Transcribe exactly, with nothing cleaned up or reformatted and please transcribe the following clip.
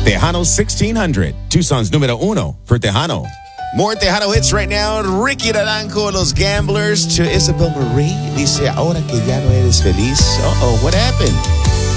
Tejano sixteen hundred, Tucson's numero uno for Tejano. More Tejano hits right now. Ricky Naranjo, Los Gamblers, to Isabel Marie. Dice, ahora que ya no eres feliz. Uh-oh, what happened?